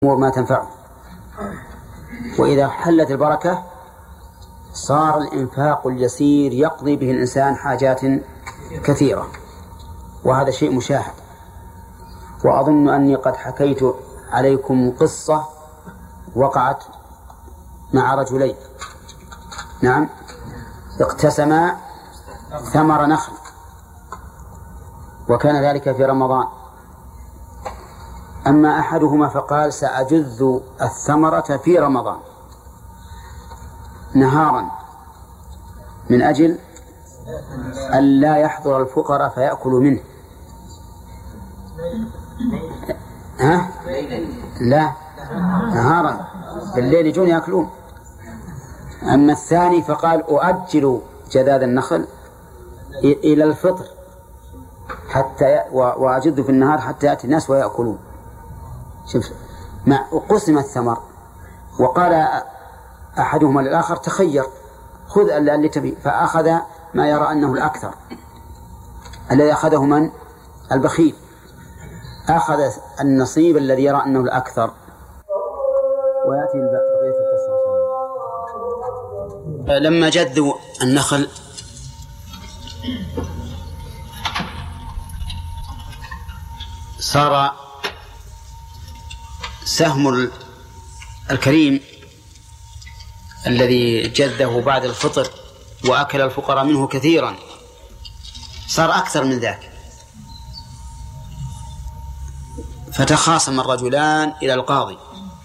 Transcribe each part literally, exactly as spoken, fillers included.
أمور ما تنفعه. وإذا حلت البركة صار الإنفاق اليسير يقضي به الإنسان حاجات كثيرة، وهذا شيء مشاهد. وأظن أني قد حكيت عليكم قصة وقعت مع رجلين، نعم، اقتسما ثمر نخل، وكان ذلك في رمضان. أما أحدهما فقال سأجذ الثمرة في رمضان نهارا من أجل أن لا يحضر الفقراء فيأكلوا منه. ها؟ لا، نهارا، بالليل يجون يأكلون. أما الثاني فقال أؤجل جذاذ النخل إلى الفطر حتى وأجد في النهار حتى يأتي الناس ويأكلون. شوف، مع قسم الثمر، وقال أحدهما للآخر تخير، خذ اللي تبي، فأخذ ما يرى أنه الأكثر. الذي أخذه من؟ البخيل، أخذ النصيب الذي يرى أنه الأكثر. ويأتي بقية القصة. لما جذوا النخل صار سهم الكريم الذي جذه بعد الفطر وأكل الفقراء منه كثيرا صار أكثر من ذاك، فتخاصم الرجلان إلى القاضي،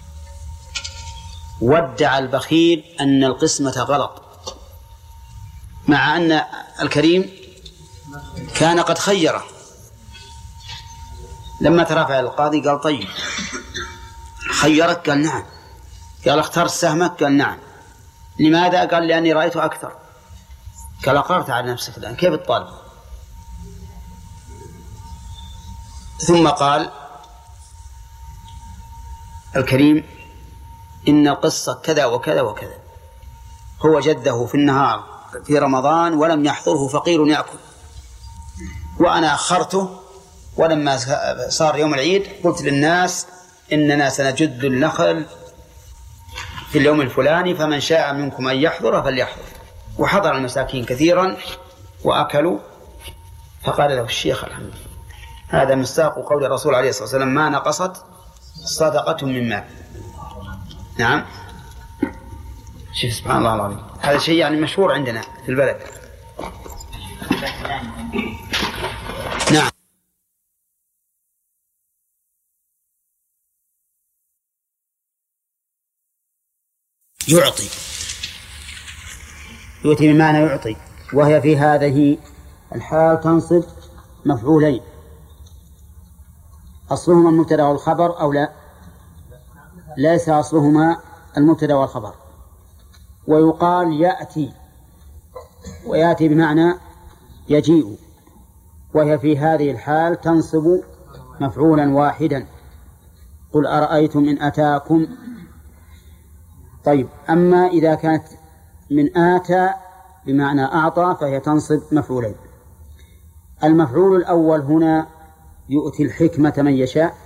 وادعى البخيل أن القسمة غلط، مع أن الكريم كان قد خيره. لما ترافع القاضي قال طيب خيرك؟ قال نعم. قال اختار سهمك؟ قال نعم. لماذا؟ قال لأني رأيته أكثر. قال أقررت على نفسك الآن، كيف الطالب؟ ثم قال الكريم إن القصة كذا وكذا وكذا، هو جده في النهار في رمضان ولم يحضره فقير يأكل، وأنا أخرته، ولما صار يوم العيد قلت للناس إننا سنجد النخل في اليوم الفلاني، فمن شاء منكم أن يحضر فليحضر. وحضر المساكين كثيرا وأكلوا. فقال له الشيخ الحمد هذا مصداق قول الرسول عليه الصلاة والسلام ما نقصت صدقة من مال. نعم، شوف سبحان الله العظيم، هذا شيء يعني مشهور عندنا في البلد. نعم. يعطي، يؤتي بمعنى يعطي، وهي في هذه الحال تنصب مفعولين، أصلهما المبتدأ والخبر أو لا؟ ليس أصلهما المبتدأ والخبر. ويقال يأتي، ويأتي بمعنى يجيء، وهي في هذه الحال تنصب مفعولا واحدا. قل أرأيتم إن أتاكم. طيب، أما إذا كانت من آتى بمعنى أعطى فهي تنصب مفعولين. المفعول الأول هنا يؤتي الحكمة من يشاء،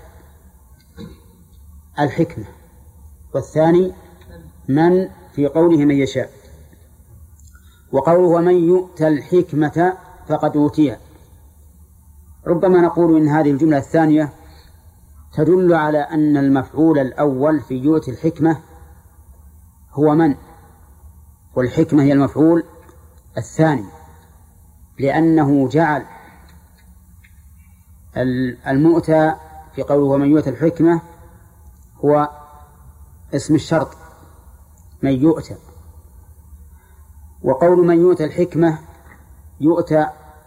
الحكمة، والثاني من في قوله من يشاء. وقوله ومن يؤتى الحكمة فقد أوتي، ربما نقول إن هذه الجملة الثانية تدل على أن المفعول الأول في يؤتي الحكمة هو من، والحكمة هي المفعول الثاني، لأنه جعل المؤتى في قوله ومن يؤتى الحكمة هو اسم الشرط من يؤتى. وقول من يؤتى الحكمة يؤتى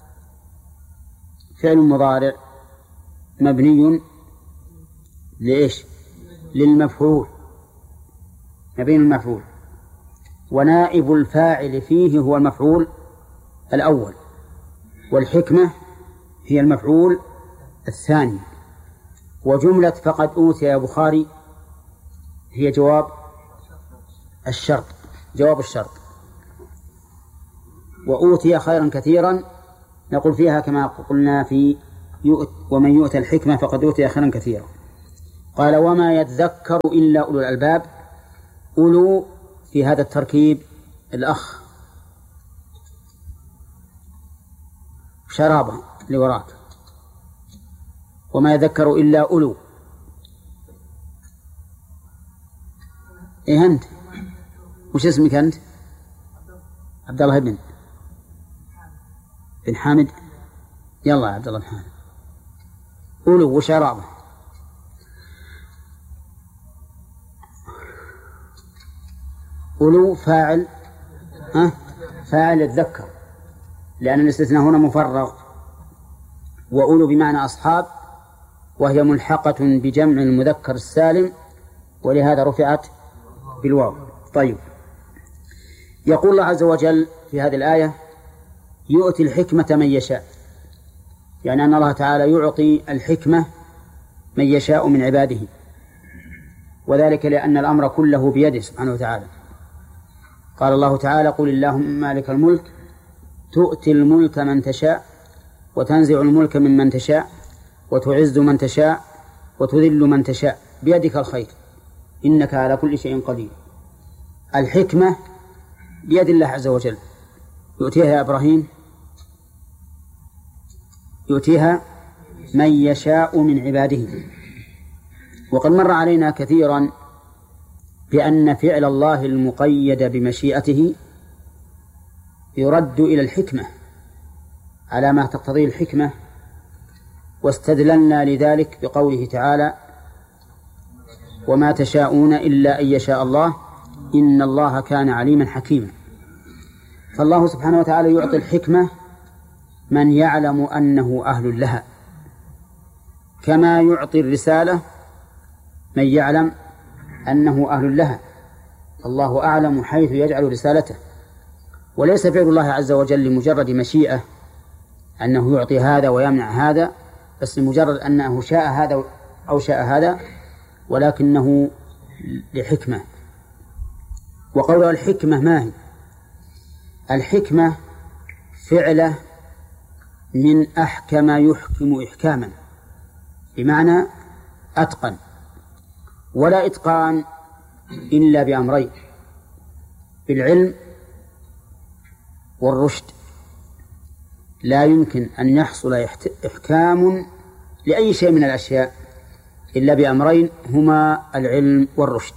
فعل مضارع مبني لإيش؟ للمفعول، مبين المفعول، ونائب الفاعل فيه هو المفعول الأول، والحكمة هي المفعول الثاني. وجملة فقد أوتي يا بخاري هي جواب الشرط، جواب الشرط. وأوتي خيرا كثيرا نقول فيها كما قلنا في يؤت ومن يؤتى الحكمة فقد أوتي خيرا كثيرا. قال وما يذكر إلا أولو الألباب. أولو في هذا التركيب الأخ شرابة لوراك، وما يذكر إلا أولو. إيه أنت وش اسمك أنت؟ عبد الله بن بن حامد. يلا يا عبد الله بن حامد. أولو وشرابة. أولو فاعل ها فاعل يتذكر، لأن الاستثناء هنا مفرغ، وأولو بمعنى أصحاب، وهي ملحقة بجمع المذكر السالم، ولهذا رفعت بالواو. طيب، يقول الله عز وجل في هذه الآية يؤتي الحكمة من يشاء، يعني أن الله تعالى يعطي الحكمة من يشاء من عباده، وذلك لأن الأمر كله بيده سبحانه وتعالى. قال الله تعالى قل اللهم مالك الملك تؤتي الملك من تشاء وتنزع الملك ممن تشاء وتعز من تشاء وتذل من تشاء بيدك الخير إنك على كل شيء قدير. الحكمة بيد الله عز وجل، يؤتيها يا إبراهيم يؤتيها من يشاء من عباده. وقد مر علينا كثيرا بأن فعل الله المقيد بمشيئته يرد إلى الحكمة على ما تقتضيه الحكمة، واستدللنا لذلك بقوله تعالى وما تشاءون إلا أن يشاء الله إن الله كان عليما حكيما. فالله سبحانه وتعالى يعطي الحكمة من يعلم أنه أهل لها، كما يعطي الرسالة من يعلم أنه أهل لها. الله أعلم حيث يجعل رسالته، وليس فعل الله عز وجل لمجرد مشيئة أنه يعطي هذا ويمنع هذا، بس لمجرد أنه شاء هذا أو شاء هذا، ولكنه لحكمة. وقول الحكمة ما هي؟ الحكمة فعله من أحكم يحكم إحكاما، بمعنى أتقن، ولا إتقان إلا بأمرين: بالعلم والرشد. لا يمكن أن يحصل إحكام لأي شيء من الأشياء إلا بأمرين هما العلم والرشد،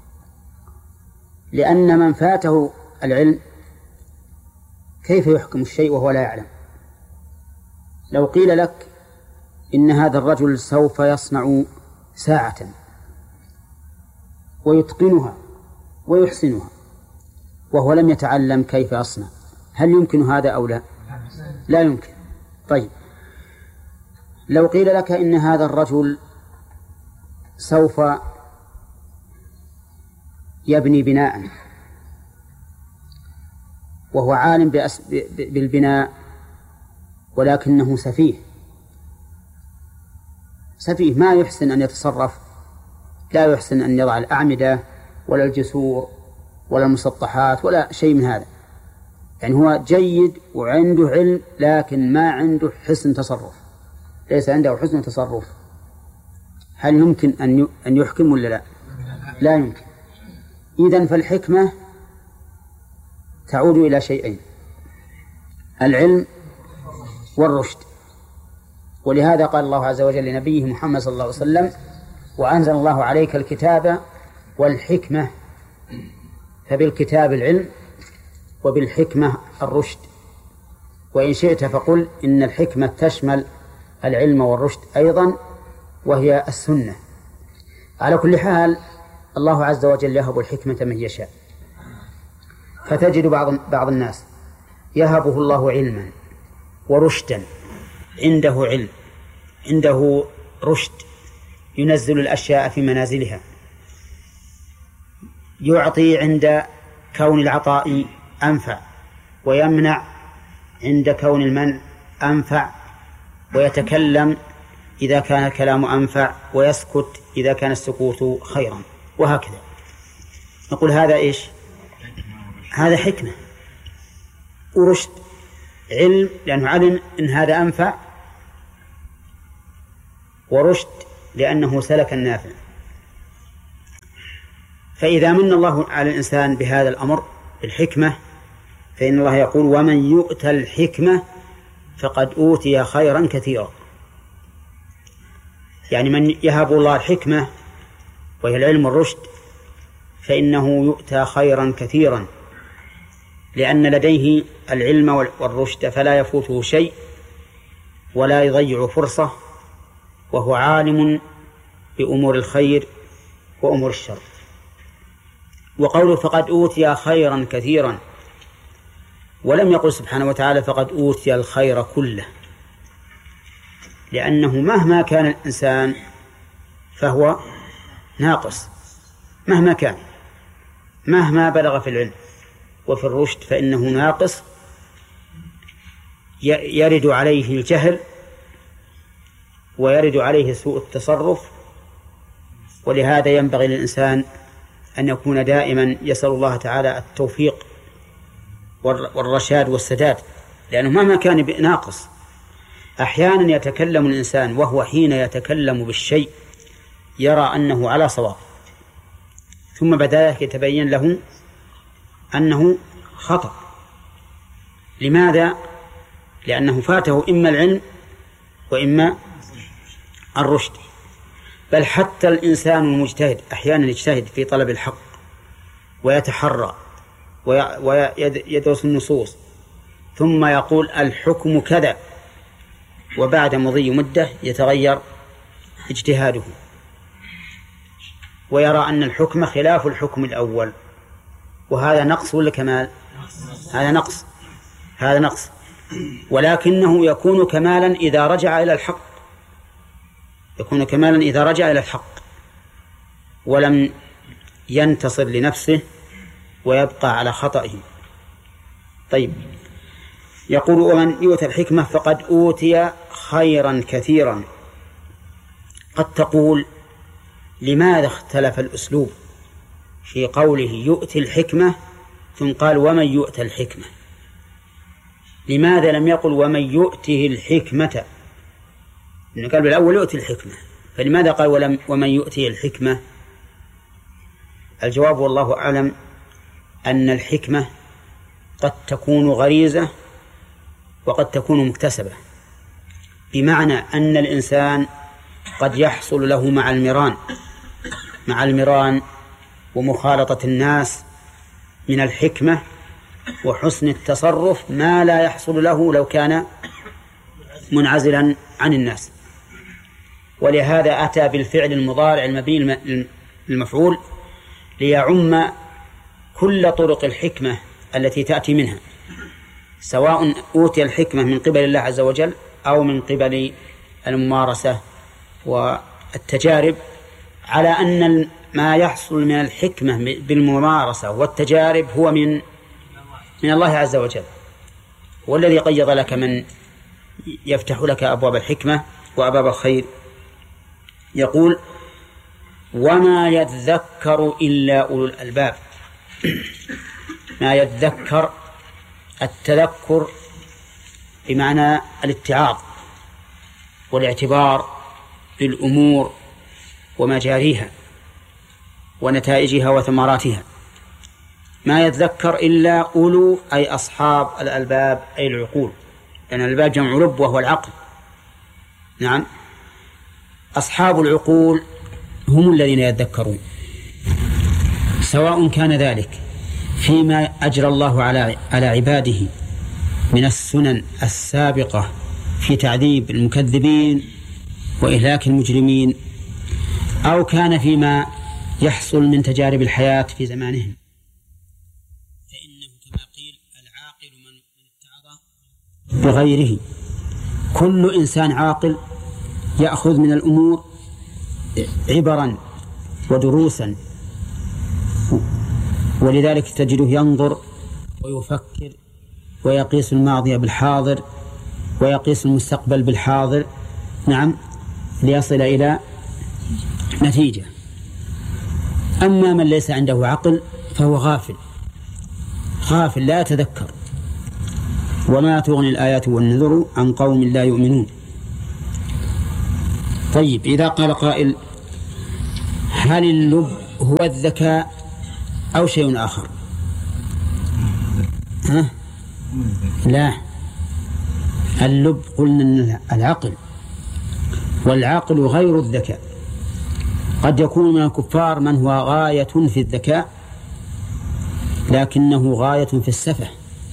لأن من فاته العلم كيف يحكم الشيء وهو لا يعلم؟ لو قيل لك إن هذا الرجل سوف يصنع ساعة ويتقنها ويحسنها وهو لم يتعلم كيف يصنع، هل يمكن هذا أو لا؟ لا يمكن. طيب، لو قيل لك إن هذا الرجل سوف يبني بناء وهو عالم بالبناء ولكنه سفيه سفيه ما يحسن أن يتصرف، لا يحسن أن يضع الأعمدة ولا الجسور ولا المسطحات ولا شيء من هذا، يعني هو جيد وعنده علم لكن ما عنده حسن تصرف، ليس عنده حسن تصرف، هل يمكن أن يحكم ولا لا؟ لا يمكن. إذن فالحكمة تعود إلى شيئين: العلم والرشد. ولهذا قال الله عز وجل لنبيه محمد صلى الله عليه وسلم: وأنزل الله عليك الكتاب والحكمة. فبالكتاب العلم وبالحكمة الرشد. وإن شئت فقل إن الحكمة تشمل العلم والرشد أيضا، وهي السنة. على كل حال الله عز وجل يهب الحكمة من يشاء، فتجد بعض بعض الناس يهبه الله علما ورشدا، عنده علم عنده رشد، ينزل الأشياء في منازلها، يعطي عند كون العطاء أنفع، ويمنع عند كون المنع أنفع، ويتكلم إذا كان الكلام أنفع، ويسكت إذا كان السكوت خيرا، وهكذا. نقول هذا إيش؟ هذا حكمة ورشد. علم لأنه علم إن هذا أنفع، ورشد لأنه سلك النافع. فإذا من الله على الإنسان بهذا الأمر بالحكمة فإن الله يقول ومن يؤت الحكمة فقد أوتي خيرا كثيرا. يعني من يهب الله الحكمة وهي العلم والرشد فإنه يؤتى خيرا كثيرا، لأن لديه العلم والرشد فلا يفوته شيء ولا يضيع فرصة، وهو عالم بأمور الخير وأمور الشر. وقوله فقد أوتي خيرا كثيرا، ولم يقل سبحانه وتعالى فقد أوتي الخير كله، لأنه مهما كان الإنسان فهو ناقص، مهما كان، مهما بلغ في العلم وفي الرشد فإنه ناقص، يرد عليه الجهل ويرد عليه سوء التصرف. ولهذا ينبغي للإنسان أن يكون دائما يسأل الله تعالى التوفيق والرشاد والسداد، لأنه مهما كان ناقص. أحيانا يتكلم الإنسان وهو حين يتكلم بالشيء يرى أنه على صواب، ثم بعد ذلك يتبين له أنه خطأ. لماذا؟ لأنه فاته إما العلم وإما الرشد. بل حتى الإنسان المجتهد أحيانا يجتهد في طلب الحق ويتحرى ويدرس النصوص ثم يقول الحكم كذا، وبعد مضي مدة يتغير اجتهاده ويرى أن الحكم خلاف الحكم الأول، وهذا نقص ولا كمال؟ هذا نقص، هذا نقص. ولكنه يكون كمالا إذا رجع إلى الحق، يكون كمالا إذا رجع إلى الحق ولم ينتصر لنفسه ويبقى على خطئه. طيب، يقول ومن يؤتى الحكمة فقد أوتي خيرا كثيرا. قد تقول لماذا اختلف الأسلوب في قوله يؤتي الحكمة ثم قال ومن يؤتى الحكمة؟ لماذا لم يقل ومن يؤته الحكمة؟ إنه قال بالأول يؤتي الحكمة، فلماذا قال ولم ومن يؤتي الحكمة؟ الجواب والله أعلم أن الحكمة قد تكون غريزة وقد تكون مكتسبة، بمعنى أن الإنسان قد يحصل له مع المران مع المران ومخالطة الناس من الحكمة وحسن التصرف ما لا يحصل له لو كان منعزلا عن الناس. ولهذا أتى بالفعل المضارع المبني للمفعول ليعم كل طرق الحكمة التي تأتي منها، سواء أوتي الحكمة من قبل الله عز وجل أو من قبل الممارسة والتجارب، على أن ما يحصل من الحكمة بالممارسة والتجارب هو من من الله عز وجل، والذي قيض لك من يفتح لك أبواب الحكمة وأبواب الخير. يقول وما يذكر إلا أولو الألباب. ما يذكر، التذكر بمعنى الاتعاظ والاعتبار بالأمور ومجاريها ونتائجها وثمراتها. ما يذكر إلا أولو أي أصحاب الألباب أي العقول، لأن الألباب جمع لب وهو العقل. نعم، أصحاب العقول هم الذين يذكرون، سواء كان ذلك فيما أجرى الله على على عباده من السنن السابقة في تعذيب المكذبين وإهلاك المجرمين، أو كان فيما يحصل من تجارب الحياة في زمانهم. فإنه كما قيل العاقل من اتعظ بغيره. كل إنسان عاقل يأخذ من الأمور عبرا ودروسا، ولذلك تجده ينظر ويفكر ويقيس الماضي بالحاضر ويقيس المستقبل بالحاضر، نعم، ليصل إلى نتيجة. أما من ليس عنده عقل فهو غافل غافل لا يتذكر. وما تغني الآيات والنذر عن قوم لا يؤمنون. طيب إذا قال قائل هل اللب هو الذكاء أو شيء آخر؟ ها؟ لا، اللب قلنا العقل، والعقل غير الذكاء. قد يكون من الكفار من هو غاية في الذكاء لكنه غاية في السفه،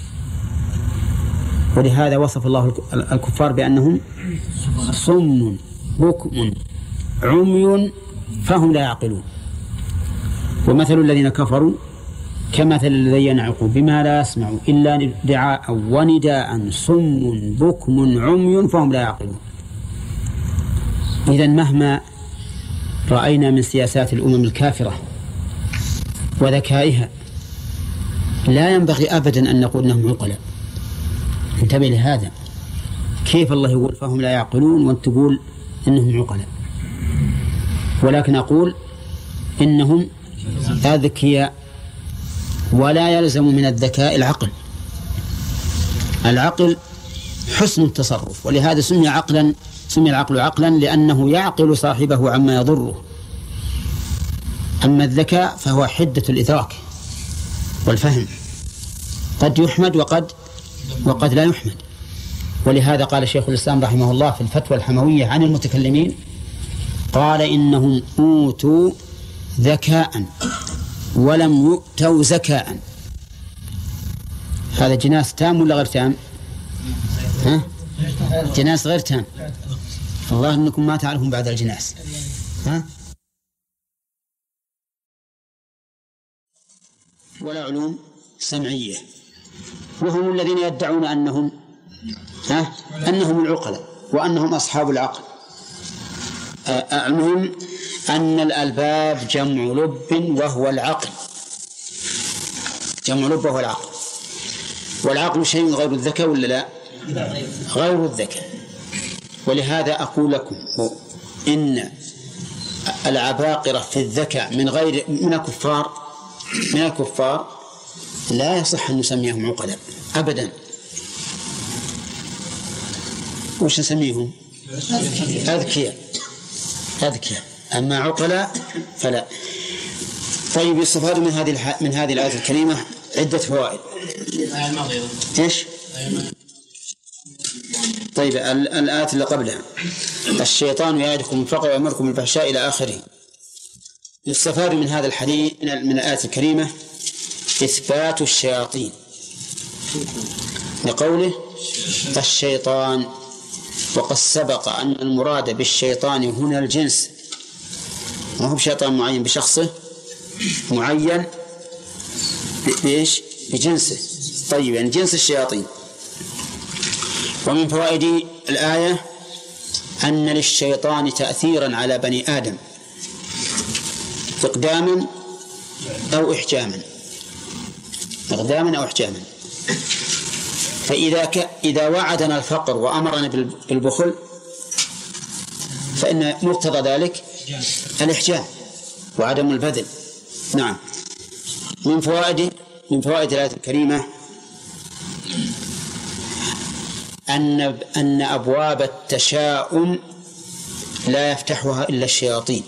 ولهذا وصف الله الكفار بأنهم صم بكم عمي فهم لا يعقلون. ومثل الذين كفروا كمثل الذي ينعق بما لا يسمع إلا دعاء ونداء صم بكم عمي فهم لا يعقلون. إذن مهما رأينا من سياسات الأمم الكافرة وذكائها لا ينبغي أبدا أن نقول أنهم عقلاء. انتبه لهذا، كيف الله يقول فهم لا يعقلون وأنت تقول إنهم عقلاء؟ ولكن أقول إنهم أذكياء، ولا يلزم من الذكاء العقل. العقل حسن التصرف، ولهذا سمي عقلا، سمي العقل عقلا لأنه يعقل صاحبه عما يضره. أما الذكاء فهو حدة الإدراك والفهم، قد يحمد وقد وقد لا يحمد. ولهذا قال شيخ الإسلام رحمه الله في الفتوى الحموية عن المتكلمين، قال إنهم أوتوا ذكاء ولم يؤتوا زكاء. هذا جناس تام ولا غير تام؟ ها؟ جناس غير تام. الله إنكم ما تعرفون بعد الجناس. ها؟ ولا علوم سمعية، وهم الذين يدعون أنهم ها؟ أنهم العقلاء وأنهم أصحاب العقل. المهم أن الألباب جمع لب وهو العقل، جمع لب وهو العقل. والعقل شيء غير الذكاء ولا لا؟ غير الذكاء. ولهذا أقول لكم إن العباقرة في الذكاء من غير من الكفار من الكفار لا يصح أن نسميهم عقلاء أبدا. وش نسميهم؟ أذكياء، أذكياء. أما عقلاء فلا. طيب، يستفاد من هذه من هذه الآية الكريمة عدة فوائد. إيش؟ طيب، الآية اللي قبلها الشيطان يعدكم الفقر ويأمركم بالفحشاء إلى آخره. يستفاد من هذا الحديث من الآية الكريمة إثبات الشياطين لقوله الشيطان، وقد سبق أن المراد بالشيطان هنا الجنس، ما هو شيطان معين بشخصه، معين بإيش؟ بجنسه. طيب، يعني جنس الشياطين. ومن فوائد الآية أن للشيطان تأثيرا على بني آدم إقداما أو إحجاما، إقداما أو إحجاما. فإذا ك... إذا وعدنا الفقر وأمرنا بالبخل فإن مقتضى ذلك الإحجام وعدم البذل. نعم. من فوائد من فوائد الآية الكريمة أن أن أبواب التشاؤم لا يفتحها إلا الشياطين،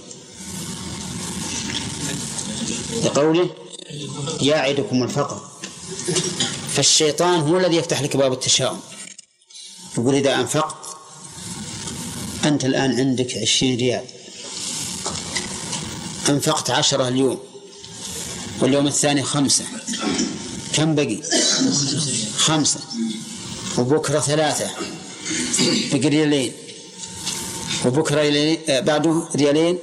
لقوله يعدكم الفقر. فالشيطان هو الذي يفتح لك باب التشاؤم. يقول إذا أنفقت أنت الآن عندك عشرين ريال، أنفقت عشرة اليوم واليوم الثاني خمسة، كم بقي؟ خمسة، وبكرة ثلاثة، بقي ريالين، وبكرة ريالين بعده ريالين،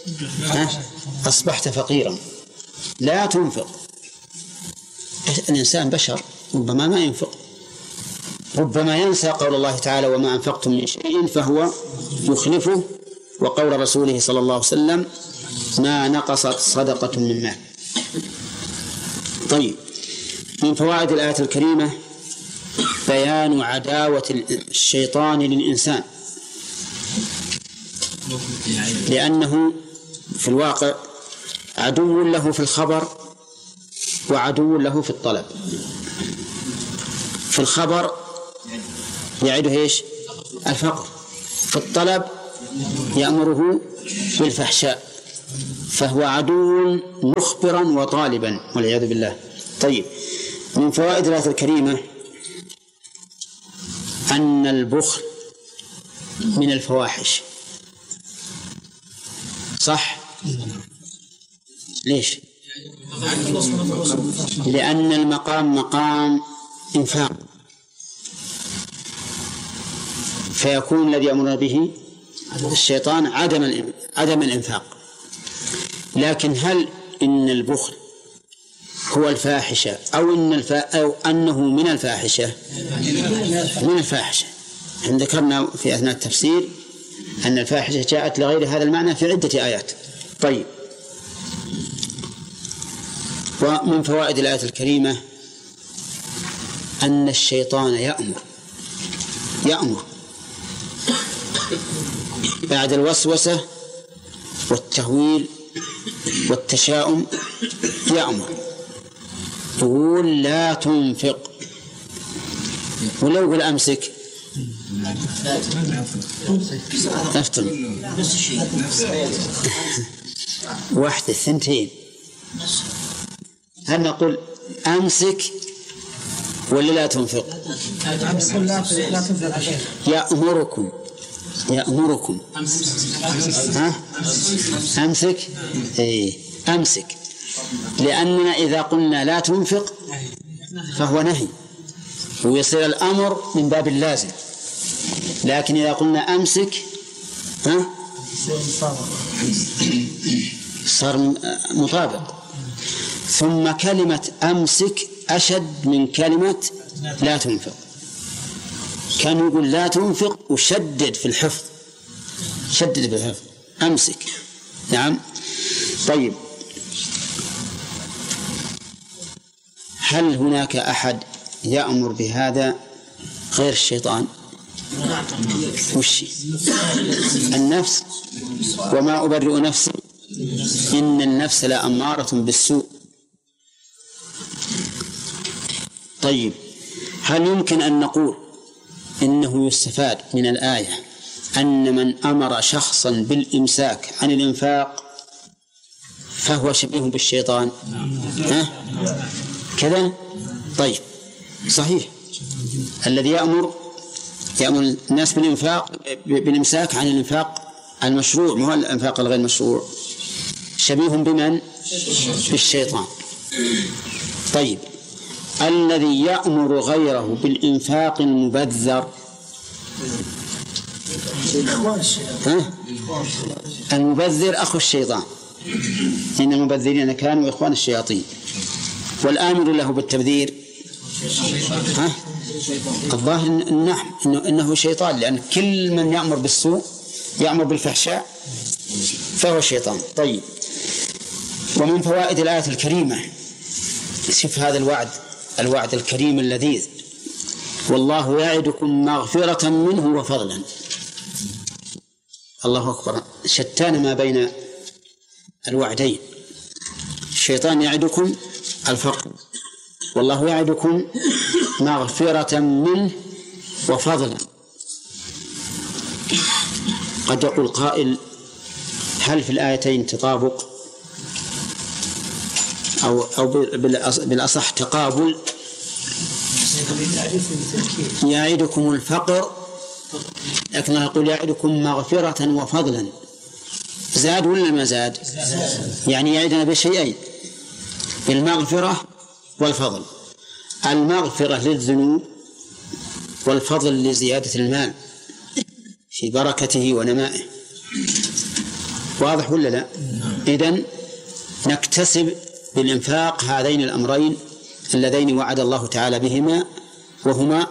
أصبحت فقيرا. لا تنفق. الإنسان بشر، ربما ما ينفق، ربما ينسى قول الله تعالى وما أنفقتم من شيء فهو يخلفه، وقول رسوله صلى الله عليه وسلم ما نقصت صدقة من مال. طيب، من فوائد الآية الكريمة بيان عداوة الشيطان للإنسان، لأنه في الواقع عدو له في الخبر وعدو له في الطلب. في الخبر يعده إيش؟ الفقر. في الطلب يأمره بالفحشاء، فهو عدو مخبرا وطالبا والعياذ بالله. طيب، من فوائد الآية الكريمة أن البخل من الفواحش. صح؟ ليش؟ لأن المقام مقام إنفاق، فيكون الذي أمر به الشيطان عدم عدم الإنفاق. لكن هل إن البخل هو الفاحشة أو إن الفا أو أنه من الفاحشة؟ من الفاحشة. إحنا ذكرنا في أثناء التفسير أن الفاحشة جاءت لغير هذا المعنى في عدة آيات. طيب، ومن فوائد الآية الكريمة أن الشيطان يأمر يأمر بعد الوسوسة والتهويل والتشاؤم، يأمر يقول لا تنفق، ولو يقول أمسك أفتن واحدة الثنتين. هل نقول أمسك ولا لا تنفق؟ يأمركم يأمركم ها؟ أمسك إيه أمسك، لأننا إذا قلنا لا تنفق فهو نهي ويصير الأمر من باب اللازم، لكن إذا قلنا أمسك ها صار مطابق. ثم كلمة أمسك أشد من كلمة لا تنفق. كان يقول لا تنفق وشدد في الحفظ، شدد في الحفظ أمسك. نعم. طيب، هل هناك أحد يأمر بهذا غير الشيطان؟ وش النفس؟ وما أبرئ نفسي إن النفس لأمارة بالسوء. طيب، هل يمكن أن نقول إنه يستفاد من الآية أن من أمر شخصا بالإمساك عن الإنفاق فهو شبيه بالشيطان؟ ها؟ كذا؟ طيب، صحيح. الذي يأمر يأمر الناس بالإنفاق بالإمساك عن الإنفاق المشروع، مو الإنفاق الغير مشروع، شبيه بمن؟ بالشيطان. طيب، الذي يأمر غيره بالإنفاق المبذر ها؟ المبذر أخو الشيطان، إن المبذرين كانوا إخوان الشياطين. والآمر له بالتبذير ها؟ الظاهر نعم إنه, إنه شيطان، لأن كل من يأمر بالسوء يأمر بالفحشاء فهو شيطان. طيب، ومن فوائد الآية الكريمة، شوف هذا الوعد الوعد الكريم اللذيذ: والله يعدكم مغفرة منه وفضلا. الله أكبر، شتان ما بين الوعدين. الشيطان يعدكم الفقر، والله يعدكم مغفرة منه وفضلا. قد يقول قائل: هل في الآيتين تطابق أو أو بالأصح تقابل؟ يعدكم الفقر، لكن يقول يعدكم مغفرة وفضلا. زاد ولا ما زاد؟ يعني يعدنا بشيئين، بالمغفرة والفضل. المغفرة للذنوب والفضل لزيادة المال في بركته ونمائه. واضح ولا لا؟ إذن نكتسب بالإنفاق هذين الأمرين اللذين وعد الله تعالى بهما، وهما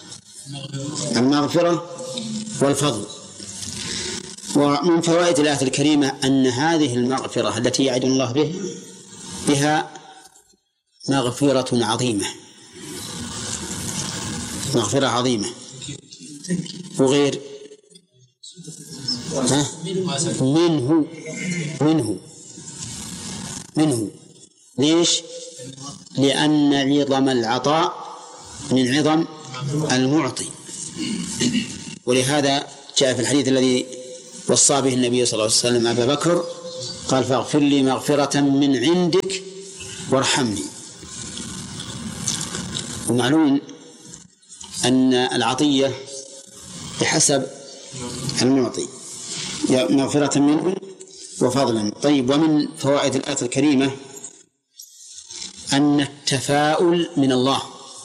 المغفرة والفضل. ومن فوائد الآية الكريمة أن هذه المغفرة التي يعد الله به بها مغفرة عظيمة، مغفرة عظيمة. وغير ها؟ منه منه منه ليش؟ لأن عظم العطاء من عظم المعطي. ولهذا جاء في الحديث الذي وصى به النبي صلى الله عليه وسلم أبا بكر، قال فاغفر لي مغفرة من عندك وارحمني. ومعلوم أن العطية بحسب المعطي، مغفرة منه وفضلا. طيب، ومن فوائد الآية الكريمة أن التفاؤل من الله،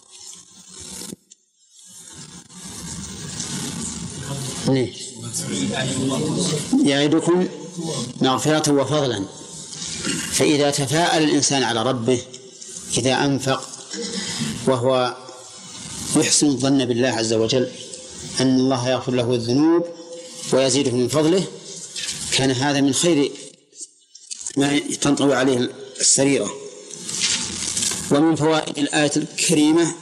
يعدكم مغفرة وفضلا. فإذا تفاءل الإنسان على ربه إذا أنفق وهو يحسن الظن بالله عز وجل أن الله يغفر له الذنوب ويزيده من فضله، كان هذا من خير ما تنطوي عليه السريرة. ومن فوائد الآية الكريمة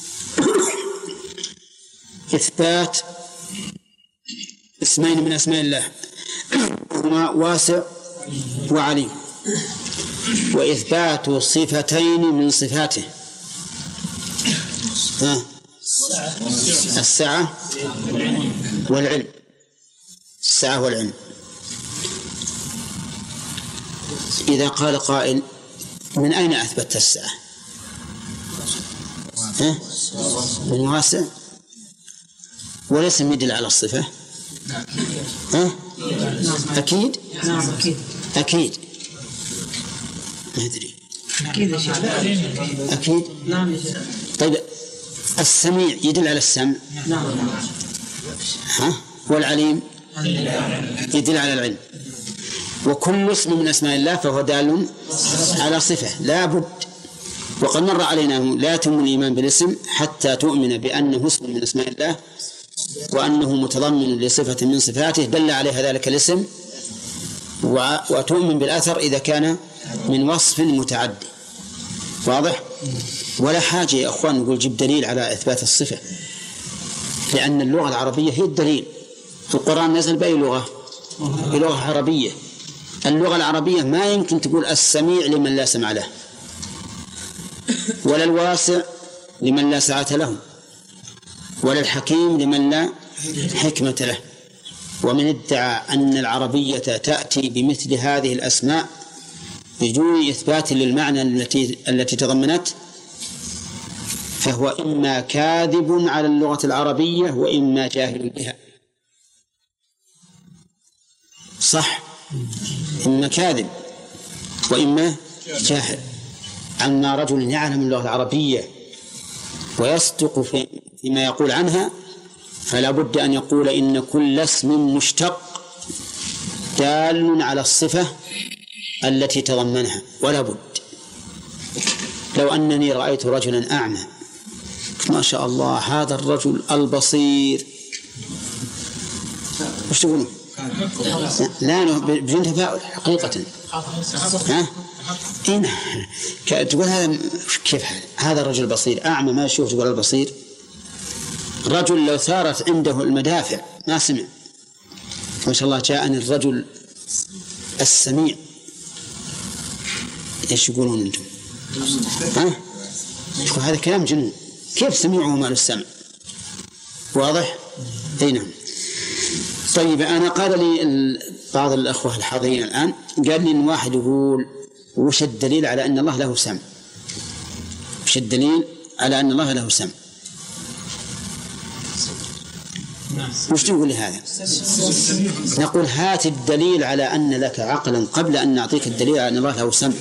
إثبات اسمين من أسماء الله هما واسع وعليم، وإثبات صفتين من صفاته، السعة والعلم. السعة والعلم. إذا قال قائل من أين أثبت السعة؟ ها؟ من واسع، والاسم يدل على الصفة. ها؟ أكيد؟ أكيد ما أدري. أكيد. طيب، السميع يدل على السمع. ها؟ والعليم يدل على العلم. وكل اسم من أسماء الله فهو دال على صفة لا بد. وقد مر علينا لا يتم الإيمان بالاسم حتى تؤمن بأنه اسم من أسماء الله وأنه متضمن لصفة من صفاته دل عليها ذلك الاسم، وتؤمن بالأثر إذا كان من وصف متعدي. واضح؟ ولا حاجة يا أخوان نقول جيب دليل على إثبات الصفة، لأن اللغة العربية هي الدليل. في القرآن نزل بأي لغة؟ بلغة عربية. اللغة العربية ما يمكن تقول السميع لمن لا سمع له، ولا الواسع لمن لا سعة له، ولا الحكيم لمن لا حكمة له. ومن ادعى أن العربية تأتي بمثل هذه الأسماء بدون إثبات للمعنى التي التي تضمنت فهو إما كاذب على اللغة العربية وإما جاهل بها. صح، إما كاذب وإما جاهل. أما رجل يعلم اللغة العربية ويصدق في فيما يقول عنها فلا بد أن يقول إن كل اسم مشتق دال على الصفة التي تضمنها، ولا بد. لو أنني رأيت رجلا أعمى ما شاء الله هذا الرجل البصير، وش تقولون؟ لا بدون تفاؤل حقيقة. ها؟ إيه؟ تقول هذا كيف هذا الرجل بصير؟ أعمى ما يشوف تقول البصير؟ رجل لو ثارت عنده المدافع ما سمع. ما شاء الله جاءني الرجل السميع. إيش يقولون أنتم؟ ها؟ هذا كلام جنون. كيف سميعه وما له السمع؟ واضح؟ أي نعم. طيب، أنا قال لي بعض الأخوة الحاضرين الآن قال لي إن واحد يقول وش الدليل على أن الله له سمع؟ وش الدليل على أن الله له سمع؟ وش تقول لهذا؟ نقول هات الدليل على أن لك عقلا قبل أن نعطيك الدليل على أن الله له سمع.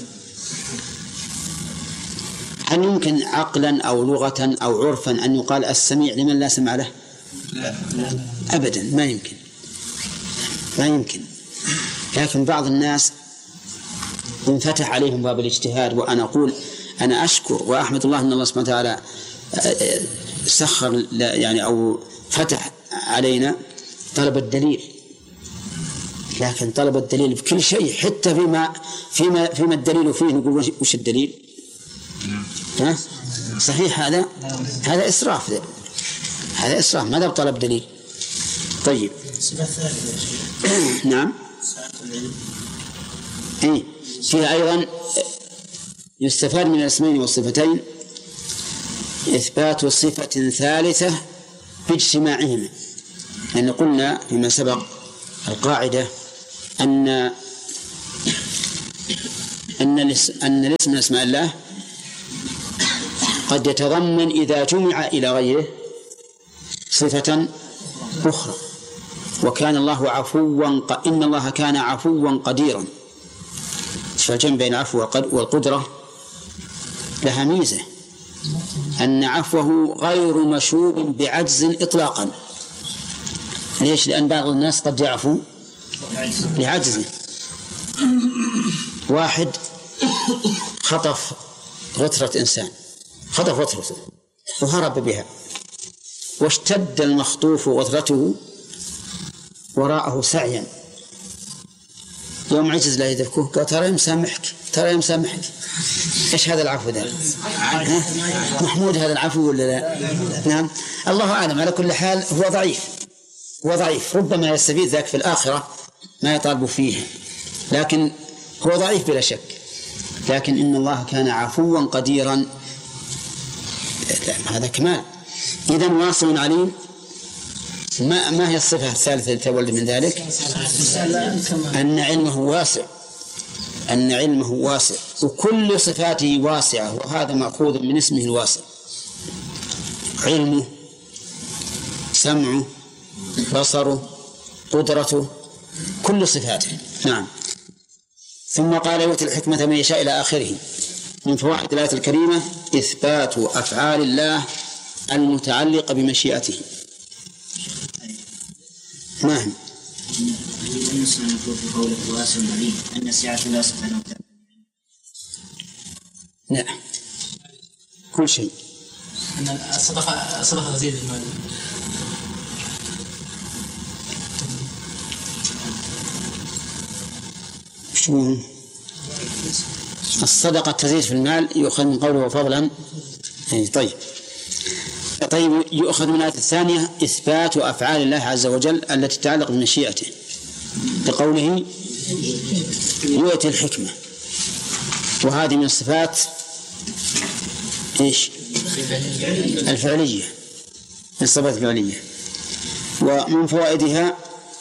هل يمكن عقلا أو لغة أو عرفا أن يقال السميع لمن لا سمع له؟ أبدا ما يمكن، ما يمكن. لكن بعض الناس انفتح عليهم باب الاجتهاد. وأنا أقول أنا أشكر وأحمد الله أن الله سبحانه وتعالى سخر يعني أو فتح علينا طلب الدليل، لكن طلب الدليل بكل شيء حتى فيما فيما فيما الدليل فيه نقول وش الدليل؟ ها؟ صحيح هذا هذا إسراف، ده. هذا إسراف، ماذا بطلب دليل؟ طيب. نعم. إيه فيها أيضا يستفاد من الاسمين والصفتين إثبات صفة ثالثة باجتماعهما، لأن قلنا فيما سبق القاعدة أن أن أن الاسم من أسماء الله قد يتضمن إذا جمع إلى غيره صفة أخرى. وكان الله عفوا إن الله كان عفوا قديرا، فالجمع بين العفو والقدرة لها ميزة، أن عفوه غير مشوب بعجز إطلاقا. ليش؟ لأن بعض الناس قد يعفو لعجزه. واحد خطف غترة إنسان، خطف غترته وهرب بها، واشتد المخطوف غترته وراءه سعيا، يوم عجز لا يدركه قال ترى مسامحك ترى مسامحك. ايش هذا العفو ذا؟ محمود هذا العفو ولا لا؟ نعم، الله أعلم. على كل حال هو ضعيف، هو ضعيف، ربما يستفيد ذاك في الآخرة ما يطالب فيه، لكن هو ضعيف بلا شك. لكن إن الله كان عفوا قديرا، هذا كمال. إذن واسع عليم. ما ما هي الصفة الثالثة التي تولد من ذلك؟ أن علمه واسع، أن علمه واسع، وكل صفاته واسعة، وهذا مأخوذ من اسمه الواسع. علمه، سمعه، بصره، قدرته، كل صفاته. نعم. ثم قال يؤتي الحكمة من يشاء إلى آخره. من فوائد الآية الكريمة إثبات أفعال الله المتعلقة بمشيئته. ما هم؟ لا، كل شيء. أن الصدقة صدقة تزيد المال. شو الصدقة تزيد في المال؟ يؤخذ من قوله فضلا. طيب طيب يؤخذ من الآية الثانية إثبات أفعال الله عز وجل التي تتعلق بمشيئته، بقوله يؤتي الحكمة، وهذه من الصفات إيش؟ الفعلية، من الصفات الفعلية. ومن فوائدها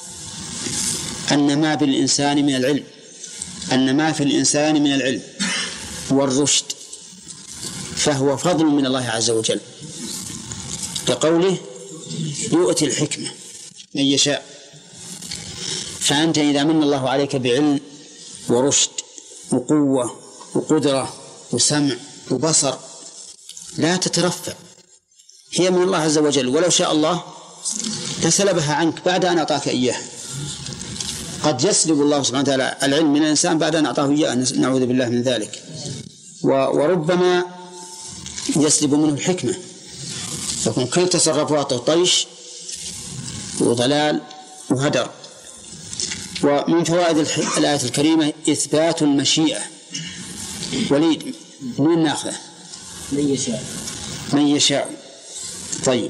أن ما بالإنسان من العلم، أن ما في الإنسان من العلم والرشد فهو فضل من الله عز وجل، كقوله يؤتي الحكمة من يشاء. فأنت إذا من الله عليك بعلم ورشد وقوة وقدرة وسمع وبصر لا تترفع، هي من الله عز وجل، ولو شاء الله لسلبها عنك بعد أن أعطاك إياه. قد يسلب الله سبحانه وتعالى العلم من الإنسان بعد أن أعطاه إياه، نعوذ بالله من ذلك. وربما يسلب منه الحكمة، يكون كل تصرفاته طيش وضلال وهدر. ومن فوائد الآية الكريمة إثبات المشيئة. وليد من ناخذه؟ من يشاء. من يشاء. طيب،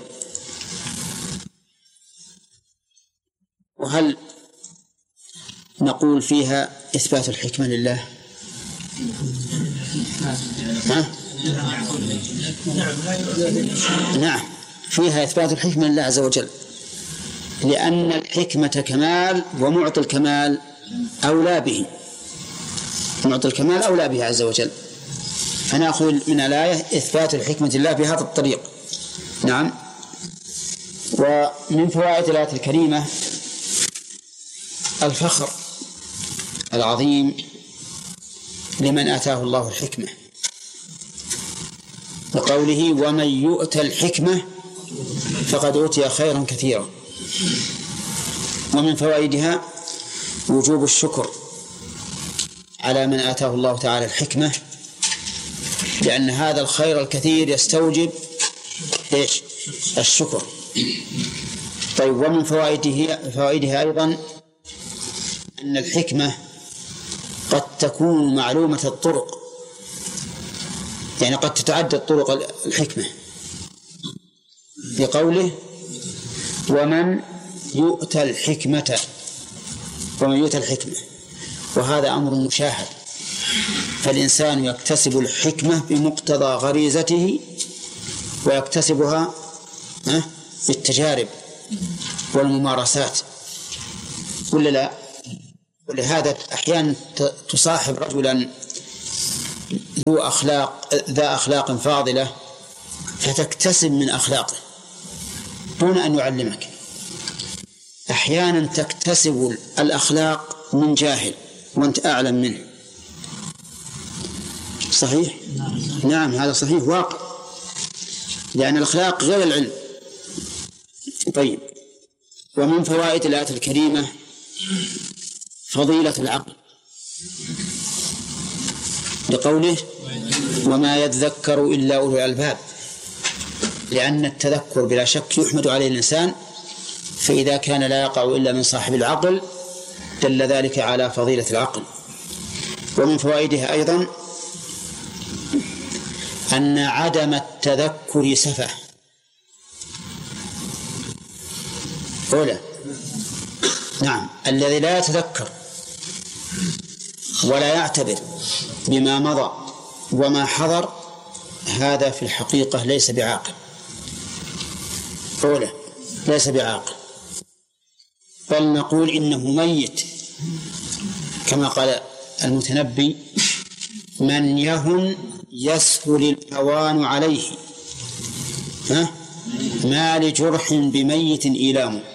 وهل نقول فيها إثبات الحكمة لله؟ ها؟ نعم، فيها إثبات الحكمة لله عز وجل، لأن الحكمة كمال، ومعطي الكمال أولى به، معطي الكمال أولى به عز وجل. فنأخذ من الآية إثبات الحكمة لله بهذا الطريق. نعم. ومن فوائد الآية الكريمة الفخر العظيم لمن آتاه الله الحكمة، وقوله ومن يؤت الحكمة فقد أوتي خيرا كثيرا. ومن فوائدها وجوب الشكر على من آتاه الله تعالى الحكمة، لأن هذا الخير الكثير يستوجب إيش؟ الشكر. طيب، ومن فوائده فوائدها أيضا أن الحكمة قد تكون معلومة الطرق، يعني قد تتعدد طرق الحكمة، بقوله ومن يؤتى الحكمة، ومن يؤتى الحكمة، وهذا أمر مشاهد. فالإنسان يكتسب الحكمة بمقتضى غريزته، ويكتسبها بالتجارب والممارسات. ولا لا؟ ولهذا أحيانا تصاحب رجلا ذو أخلاق ذا أخلاق فاضلة فتكتسب من أخلاقه دون أن يعلمك. أحيانا تكتسب الأخلاق من جاهل وأنت أعلم منه. صحيح؟ نعم هذا صحيح واقع، لأن الأخلاق غير العلم. طيب، ومن فوائد الآية الكريمة فضيلة العقل لقوله وما يذكر إلا أولو الألباب، لأن التذكر بلا شك يحمد عليه الإنسان، فإذا كان لا يقع إلا من صاحب العقل دل ذلك على فضيلة العقل. ومن فوائدها أيضا أن عدم التذكر سفه. أولا نعم، الذي لا يتذكر ولا يعتبر بما مضى وما حضر هذا في الحقيقة ليس بعاقل. أولا ليس بعاقل، بل نقول إنه ميت، كما قال المتنبي من يهن يسهل الهوان عليه ها؟ ما لجرح بميت إيلام.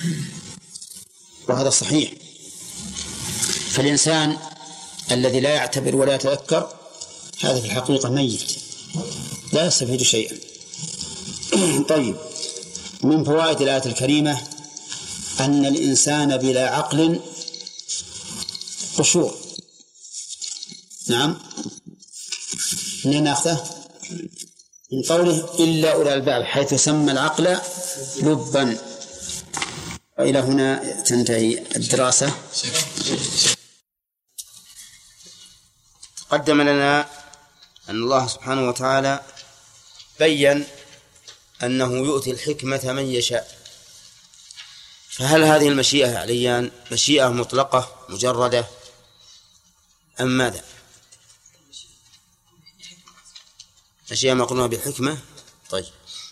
وهذا صحيح. فالإنسان الذي لا يعتبر ولا يتذكر هذا في الحقيقة ميت لا يستفيد شيئا. طيب، من فوائد الآية الكريمة أن الإنسان بلا عقل قشور. نعم، من نأخذه من قوله إلا أولى الألباب، حيث سمى العقل لبا. وإلى هنا تنتهي الدراسة. قدم لنا أن الله سبحانه وتعالى بيّن أنه يؤتي الحكمة من يشاء. فهل هذه المشيئة عليان مشيئة مطلقة مجردة أم ماذا؟ مشيئة مقرونة بالحكمة. طيب،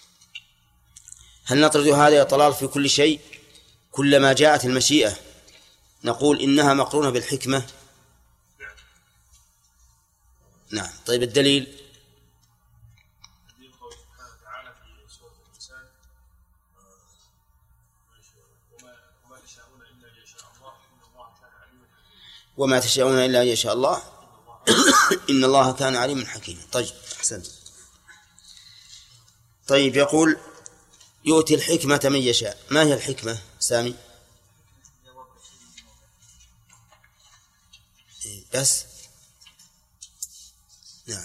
هل نطرد هذا الضلال في كل شيء؟ كلما جاءت المشيئة نقول إنها مقرونة بالحكمة؟ نعم. طيب، الدليل وما تشاءون إلا أن يشاء الله إن الله كان عليما حكيما. طيب، أحسنت. طيب، يقول يؤتي الحكمة من يشاء. ما هي الحكمة سامي؟ بس نعم،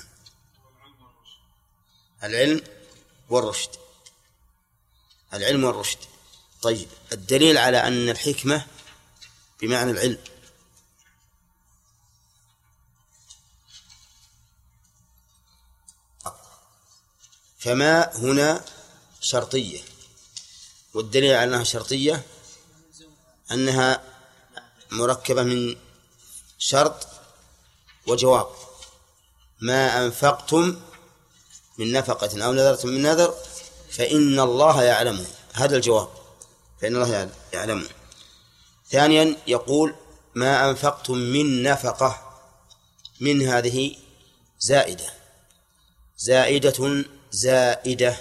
العلم والرشد. العلم والرشد. طيب، الدليل على أن الحكمة بمعنى العلم. فما هنا شرطية، والدليل على أنها شرطية أنها مركبة من شرط وجواب. ما أنفقتم من نفقة أو نذرتم من نذر فإن الله يعلمه. هذا الجواب، فإن الله يعلمه. ثانيا يقول ما أنفقتم من نفقة، من هذه زائدة، زائدة زائدة.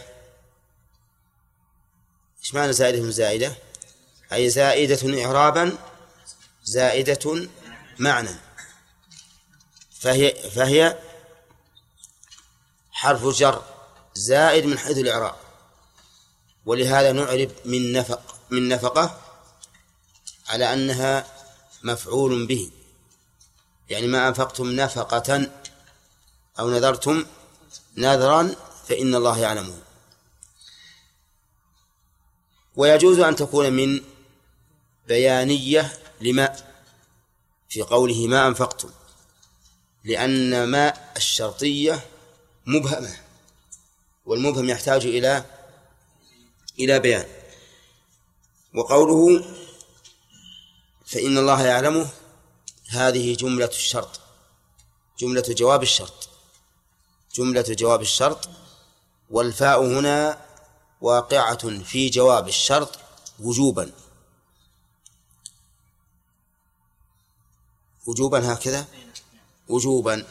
إيش معنى زائدة زائدة؟ أي زائدة إعرابا زائدة معنى. فهي, فهي حرف جر زائد من حيث الإعراب، ولهذا نعرب من نفق من نفقة على أنها مفعول به، يعني ما أنفقتم نفقة أو نذرتم نذرا فإن الله يعلمه. ويجوز أن تكون من بيانية لما في قوله ما أنفقتم، لأن ما الشرطية مبهمة، والمبهم يحتاج إلى إلى بيان. وقوله فإن الله يعلمه هذه جملة الشرط، جملة جواب الشرط، جملة جواب الشرط. والفاء هنا واقعة في جواب الشرط وجوبا، وجوبا هكذا وجوبا.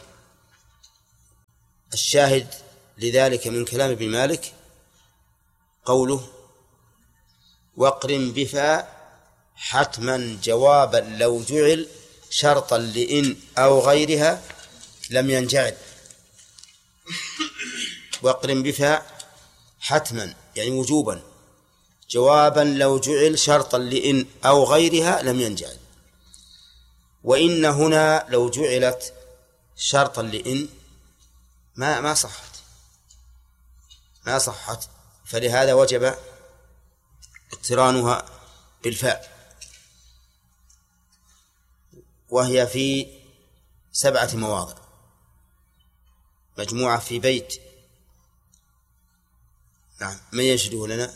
الشاهد لذلك من كلام ابن مالك قوله واقرن بفاء حتما جوابا لو جعل شرطا لإن أو غيرها لم ينجعل. واقرن بفاء حتما يعني وجوبا جوابا لو جعل شرطا لإن أو غيرها لم ينجعل. وإن هنا لو جعلت شرطا لإن ما ما صحت ما صحت فلهذا وجب اقترانها بالفاء، وهي في سبعة مواضع مجموعة في بيت. نعم، من يشهده لنا؟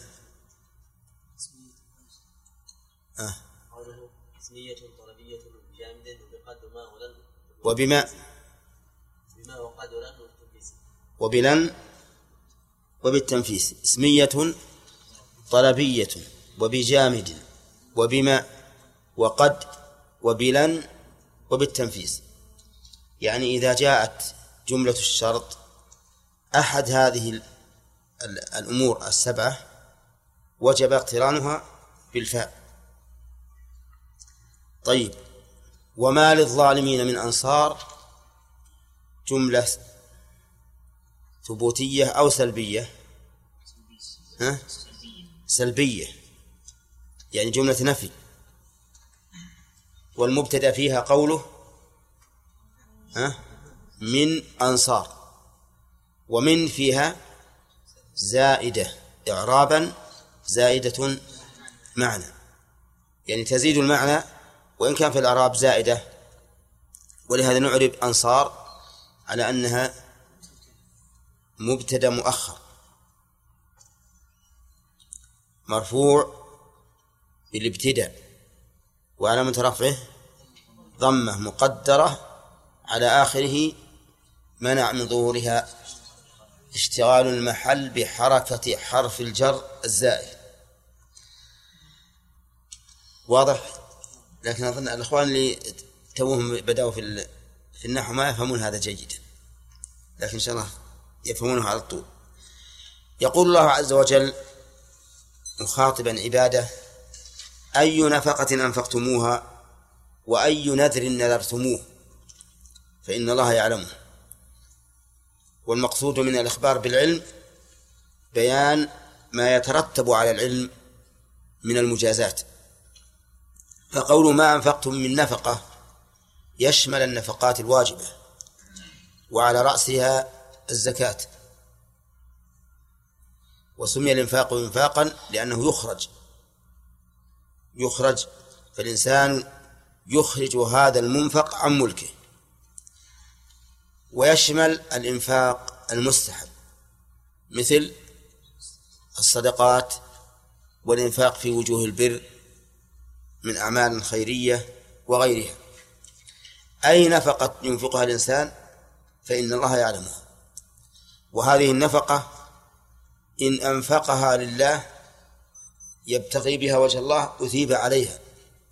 آه. اسمية طلبية جامد وبقد ما ولن وبما بما وقد ولن والتنفيس وبلن وبالتنفيس. اسمية طلبية وبجامد وبما وقد وبلن وبالتنفيس. يعني إذا جاءت جملة الشرط أحد هذه الأمور السبعة وجب اقترانها بالفاء. طيب، وما للظالمين من أنصار جملة ثبوتية أو سلبية؟ ها؟ سلبية، يعني جملة نفي، والمبتدأ فيها قوله ها؟ من أنصار، ومن فيها زائدة إعرابا زائدة معنى، يعني تزيد المعنى وإن كان في الإعراب زائدة. ولهذا نعرب أنصار على أنها مبتدأ مؤخر مرفوع بالابتداء وعلامة رفعه ضمة مقدرة على آخره منع من ظهورها اشتغال المحل بحركة حرف الجر الزائد. واضح؟ لكن أظن الأخوان اللي توهم بدأوا في في النحو ما يفهمون هذا جيدا، لكن إن شاء الله يفهمونه على الطول. يقول الله عز وجل مخاطبا عباده: أي نفقة أنفقتموها وأي نذر نذرتموه فإن الله يعلمه. والمقصود من الإخبار بالعلم بيان ما يترتب على العلم من المجازات. فقول ما أنفقتم من نفقة يشمل النفقات الواجبة وعلى رأسها الزكاة. وسمي الإنفاق إنفاقا لأنه يخرج يخرج فالإنسان يخرج هذا المنفق عن ملكه. ويشمل الإنفاق المستحب مثل الصدقات والإنفاق في وجوه البر من أعمال خيرية وغيرها. أي نفقة ينفقها الإنسان فإن الله يعلمها. وهذه النفقة إن أنفقها لله يبتغي بها وجه الله أثيب عليها،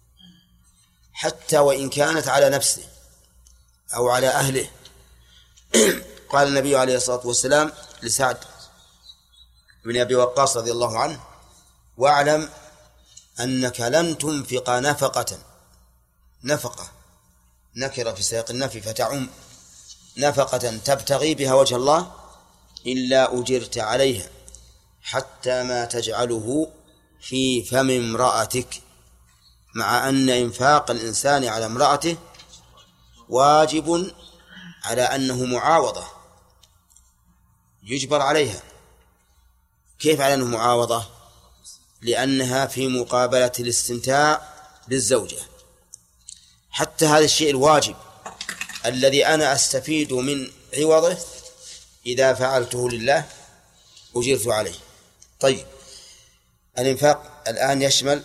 حتى وإن كانت على نفسه أو على أهله. قال النبي عليه الصلاة والسلام لسعد بن أبي وقاص رضي الله عنه: واعلم أنك لن تنفق نفقة نفقة نكرة في سياق النفي فتعم نفقة تبتغي بها وجه الله إلا أجرت عليها حتى ما تجعله في فم امرأتك، مع أن إنفاق الإنسان على امرأته واجب على أنه معاوضة يجبر عليها. كيف على أنه معاوضة؟ لأنها في مقابلة الاستمتاع بالزوجة. حتى هذا الشيء الواجب الذي أنا أستفيد من عوضه إذا فعلته لله أجرت عليه. طيب، الإنفاق الآن يشمل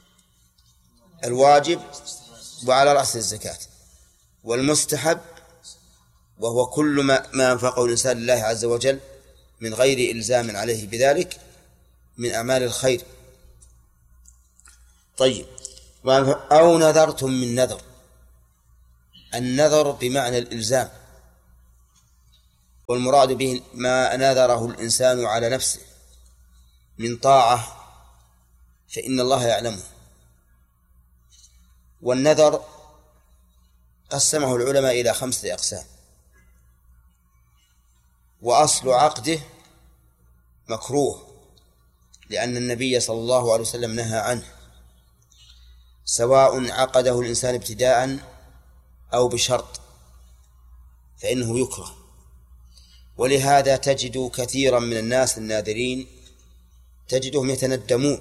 الواجب وعلى رأس الزكاة، والمستحب وهو كل ما, ما أنفقه الإنسان لله عز وجل من غير إلزام عليه بذلك من أعمال الخير. طيب، أو نذرتم من نذر، النذر بمعنى الإلزام، والمراد به ما نذره الإنسان على نفسه من طاعة فإن الله يعلمه. والنذر قسمه العلماء إلى خمسة أقسام. وأصل عقده مكروه، لأن النبي صلى الله عليه وسلم نهى عنه، سواء عقده الإنسان ابتداء أو بشرط فإنه يكره. ولهذا تجد كثيرا من الناس الناذرين تجدهم يتندمون،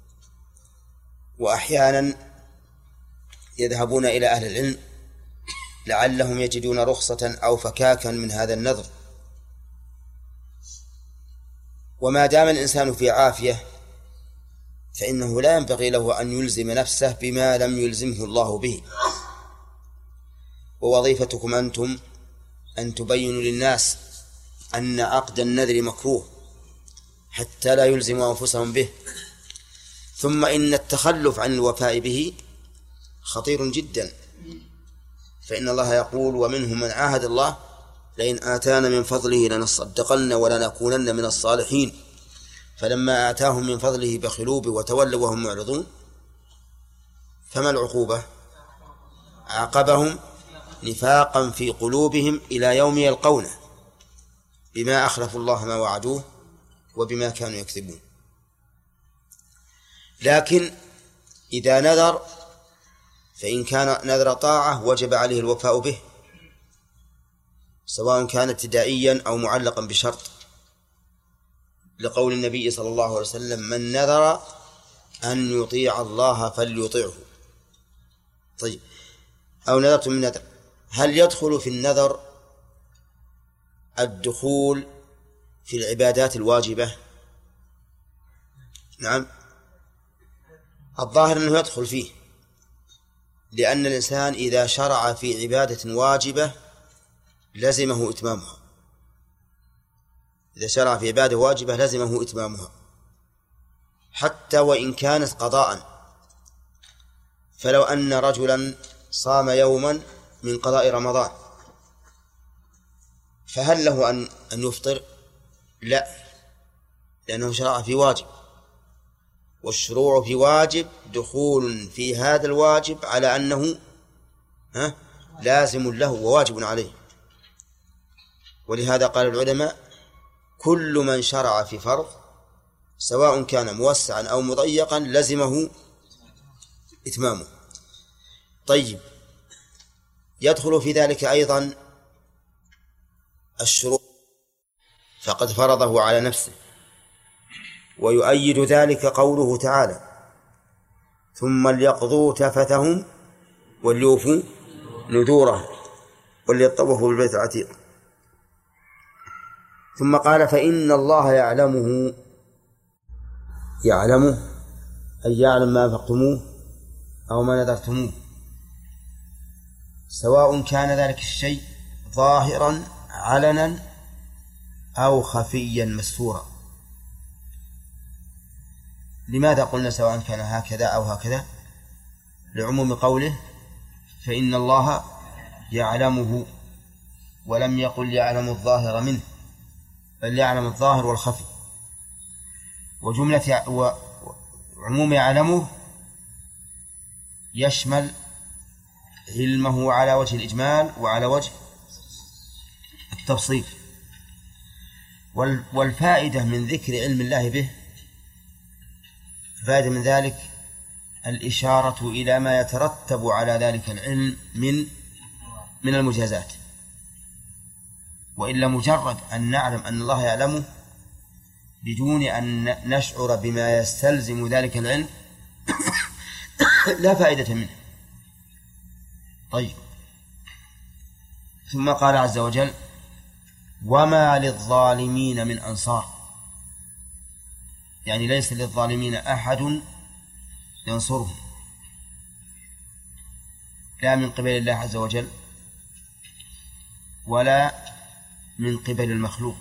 وأحيانا يذهبون إلى أهل العلم لعلهم يجدون رخصة أو فكاكا من هذا النذر. وما دام الإنسان في عافية فإنه لا ينبغي له أن يلزم نفسه بما لم يلزمه الله به. ووظيفتكم أنتم أن تبينوا للناس أن عقد النذر مكروه حتى لا يلزموا أنفسهم به. ثم إن التخلف عن الوفاء به خطير جدا، فإن الله يقول: ومنهم من عاهد الله لئن آتانا من فضله لنصدقن ولنكونن من الصالحين، فلما آتاهم من فضله بخلوا به وتولوا وهم معرضون. فما العقوبة؟ عاقبهم نفاقا في قلوبهم إلى يوم يلقونه بما أخلفوا الله ما وعدوه وبما كانوا يكذبون. لكن إذا نذر فإن كان نذر طاعة وجب عليه الوفاء به، سواء كان ابتدائيا أو معلقا بشرط، لقول النبي صلى الله عليه وسلم: من نذر أن يطيع الله فليطيعه. طيب، أو نذرت من نذر، هل يدخل في النذر الدخول في العبادات الواجبة؟ نعم، الظاهر أنه يدخل فيه، لأن الإنسان إذا شرع في عبادة واجبة لزمه إتمامها. إذا شرع في عبادة واجبة لزمه إتمامها حتى وإن كانت قضاء. فلو أن رجلا صام يوما من قضاء رمضان فهل له أن أن يفطر؟ لا، لأنه شرع في واجب، والشروع في واجب دخول في هذا الواجب على أنه ها لازم له وواجب عليه. ولهذا قال العلماء: كل من شرع في فرض سواء كان موسعا أو مضيقا لزمه إتمامه. طيب، يدخل في ذلك أيضا الشروع، فقد فرضه على نفسه. ويؤيد ذلك قوله تعالى: ثم ليقضوا تفثهم وليوفوا نذورهم وليطوفوا بالبيت العتيق. ثم قال: فإن الله يعلمه. يعلمه أي يعلم ما أنفقتموه أو ما نذرتموه، سواء كان ذلك الشيء ظاهرا علنا أو خفيا مستورا. لماذا قلنا سواء كان هكذا أو هكذا؟ لعموم قوله: فإن الله يعلمه، ولم يقل يعلم الظاهر منه، بل يعلم الظاهر والخفي. وجملة وعموم يعلمه يشمل علمه على وجه الإجمال وعلى وجه التفصيل. والفائدة من ذكر علم الله به، فائدة من ذلك الإشارة إلى ما يترتب على ذلك العلم من من المجازات. وإلا مجرد أن نعلم أن الله يعلمه بدون أن نشعر بما يستلزم ذلك العلم لا فائدة منه. طيب، ثم قال عز وجل: وما للظالمين من أنصار، يعني ليس للظالمين أحد ينصرهم، لا من قبل الله عز وجل ولا من قبل المخلوق.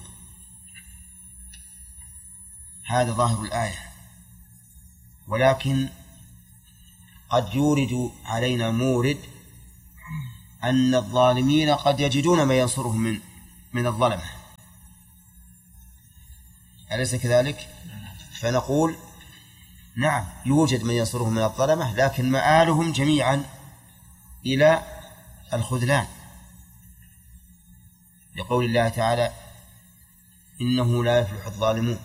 هذا ظاهر الآية. ولكن قد يورد علينا مورد أن الظالمين قد يجدون ما ينصرهم من من الظلمة، أليس كذلك؟ فنقول نعم يوجد من ينصرهم من الظلمة، لكن مآلهم جميعا إلى الخذلان، لقول الله تعالى إنه لا يفلح الظالمون.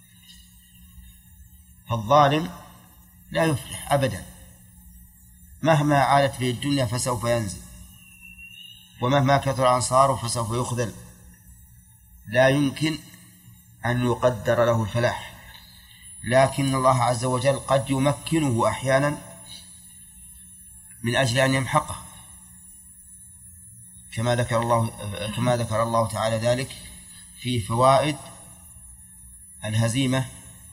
فالظالم لا يفلح أبدا، مهما عالت به الدنيا فسوف ينزل، ومهما كثر أنصاره فسوف يخذل، لا يمكن أن يقدر له الفلاح. لكن الله عز وجل قد يمكنه أحيانا من أجل أن يمحقه، كما ذكر الله كما ذكر الله تعالى ذلك في فوائد الهزيمة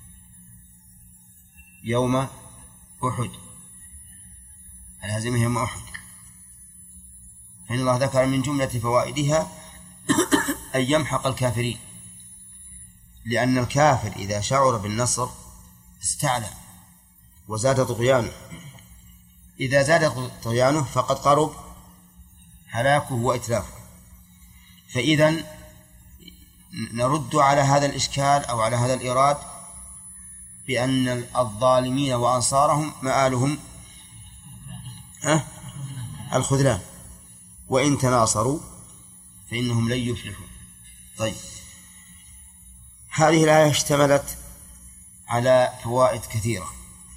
يوم أحد. الهزيمة يوم أحد، فإن الله ذكر من جملة فوائدها أن يمحق الكافرين، لأن الكافر إذا شعر بالنصر استعلى وزاد طغيانه، إذا زاد طغيانه فقد قرب هلاكه وإتلافه. فإذا نرد على هذا الإشكال أو على هذا الإيراد بأن الظالمين وأنصارهم مآلهم الخذلان، وإن تناصروا فإنهم لن يفلحوا. طيب، هذه الآية اشتملت على فوائد كثيرة.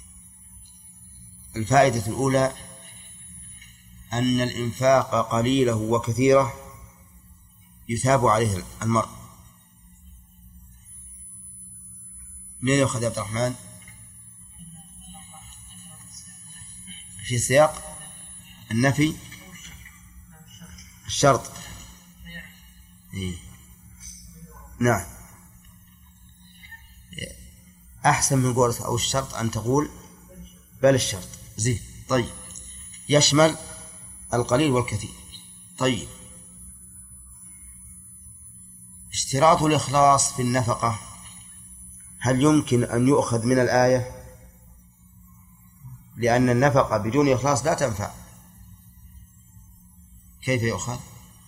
الفائدة الأولى أن الإنفاق قليله وكثيره يثاب عليه المرء. منين يأخذ عبد الرحمن؟ في سياق النفي الشرط. إيه؟ نعم، أحسن من قول أو الشرط أن تقول بل الشرط زين. طيب، يشمل القليل والكثير. طيب، اشتراط الإخلاص في النفقة هل يمكن أن يؤخذ من الآية؟ لأن النفقة بدون إخلاص لا تنفع. كيف يؤخذ؟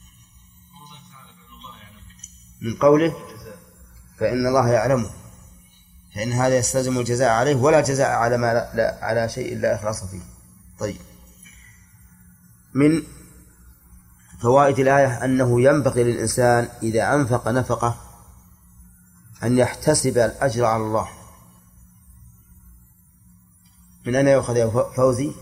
من قوله فإن الله يعلمه، فإن هذا يستلزم الجزاء عليه، ولا جزاء على ما لا لا على شيء لا إخلاص فيه. طيب، من فوائد الآية أنه ينبغي للإنسان إذا أنفق نفقة أن يحتسب الأجر على الله. من أين يأخذ يا فوزي؟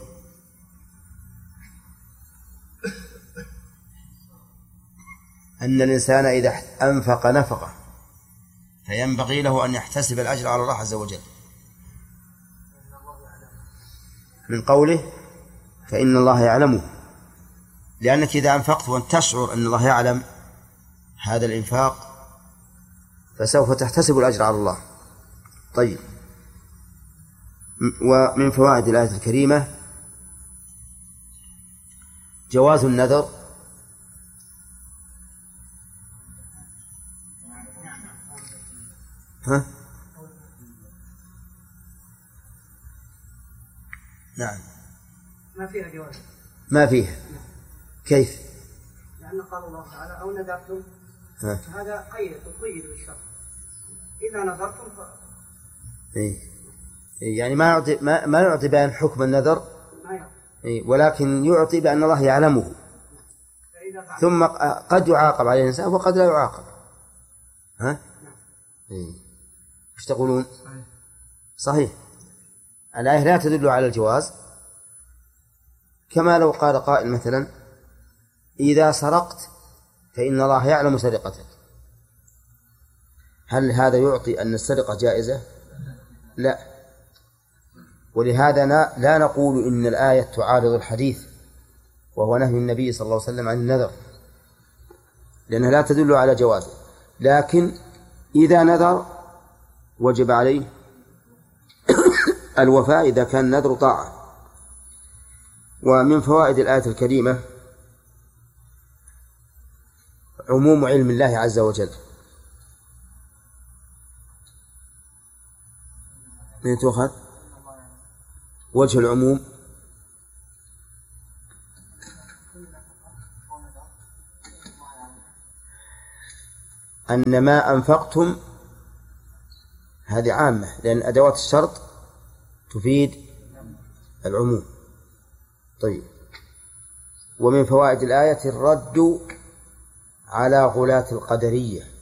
أن الإنسان إذا أنفق نفقة فينبغي له أن يحتسب الأجر على الله عز وجل، من قوله فإن الله يعلمه، لأنك إذا أنفقت وأن تشعر أن الله يعلم هذا الإنفاق فسوف تحتسب الأجر على الله. طيب، ومن فوائد الآية الكريمة جواز النذر ها؟ نعم، ما فيها جواز. ما فيها. كيف؟ لأن قال الله تعالى أو نذرتم، هذا قيد قيد بالشرط، إذا نذرتم ف... إيه؟ يعني ما يعطي ما, ما يعطي بأن حكم النذر، إيه؟ ولكن يعطي بأن الله يعلمه، ثم قد يعاقب عليه الإنسان وقد لا يعاقب. ها؟ إيه؟ ايش تقولون؟ صحيح، الآية لا تدل على الجواز، كما لو قال قائل مثلا إذا سرقت فإن الله يعلم سرقتك، هل هذا يعطي أن السرقة جائزة؟ لا. ولهذا لا نقول إن الآية تعارض الحديث وهو نهي النبي صلى الله عليه وسلم عن النذر، لأنها لا تدل على جوازه، لكن إذا نذر وجب عليه الوفاء إذا كان النذر طاعة. ومن فوائد الآية الكريمة عموم علم الله عز وجل. من تؤخذ وجه العموم؟ أن ما أنفقتم هذه عامة، لأن أدوات الشرط تفيد العموم. طيب، ومن فوائد الآية الرد على غلاة القدرية